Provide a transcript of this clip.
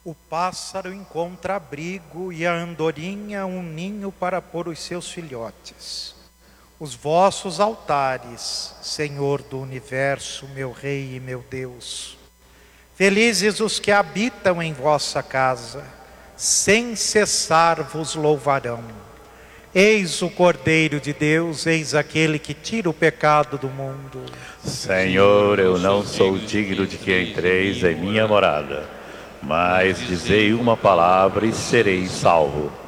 O pássaro encontra abrigo e a andorinha um ninho para pôr os seus filhotes. Os vossos altares, Senhor do universo, meu Rei e meu Deus. Felizes os que habitam em vossa casa, sem cessar vos louvarão. Eis o Cordeiro de Deus, eis aquele que tira o pecado do mundo. Senhor, eu não sou digno de que entreis em minha morada, mas dizei uma palavra e serei salvo.